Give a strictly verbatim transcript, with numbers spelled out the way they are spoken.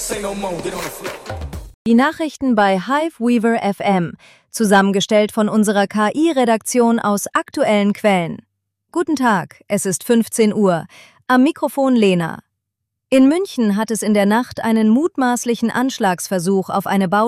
Die Nachrichten bei Hive Weaver F M, zusammengestellt von unserer K I-Redaktion aus aktuellen Quellen. Guten Tag, es ist fünfzehn Uhr. Am Mikrofon Lena. In München hat es in der Nacht einen mutmaßlichen Anschlagsversuch auf eine Baustelle